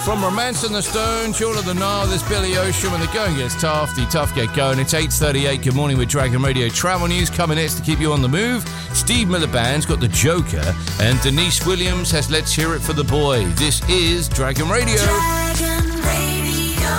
From Romance and the Stones, you're on the Nile, there's Billy Ocean. When the going gets tough, the tough get going. It's 8:38. Good morning with Dragon Radio Travel News. Coming next to keep you on the move. Steve Miller Band's got the Joker. And Denise Williams has Let's Hear It for the Boy. This is Dragon Radio. Dragon Radio.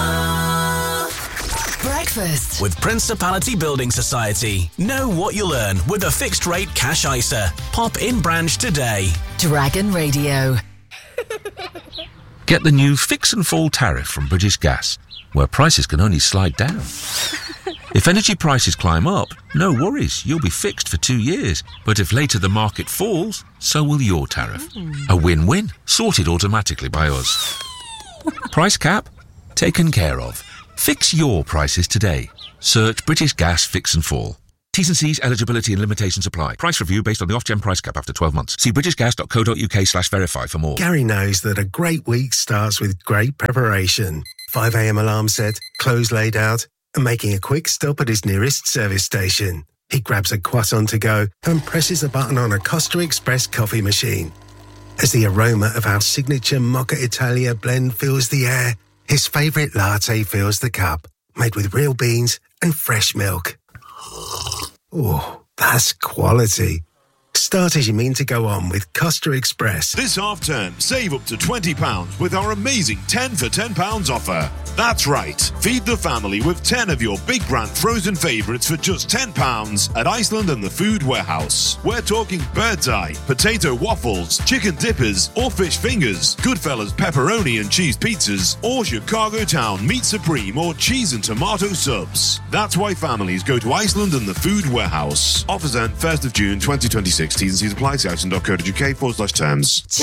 Breakfast with Principality Building Society. Know what you'll earn with a fixed rate cash ISA. Pop in branch today. Dragon Radio. Get the new Fix and Fall tariff from British Gas, where prices can only slide down. If energy prices climb up, no worries, you'll be fixed for 2 years. But if later the market falls, so will your tariff. A win-win, sorted automatically by us. Price cap? Taken care of. Fix your prices today. Search British Gas Fix and Fall. T's and C's, eligibility and limitations apply. Price review based on the Ofgem price cap after 12 months. See britishgas.co.uk/verify for more. Gary knows that a great week starts with great preparation. 5 a.m. alarm set, clothes laid out, and making a quick stop at his nearest service station. He grabs a croissant to go and presses a button on a Costa Express coffee machine. As the aroma of our signature Mocha Italia blend fills the air, his favourite latte fills the cup, made with real beans and fresh milk. Oh, that's quality. Start as you mean to go on with Costa Express. This half-term, save up to £20 with our amazing 10 for £10 offer. That's right. Feed the family with 10 of your big brand frozen favourites for just £10 at Iceland and the Food Warehouse. We're talking bird's eye, potato waffles, chicken dippers or fish fingers, Goodfellas pepperoni and cheese pizzas, or Chicago Town meat supreme or cheese and tomato subs. That's why families go to Iceland and the Food Warehouse. Offers end 1st of June 2026. T's and C's apply. See iceland.co.uk/terms.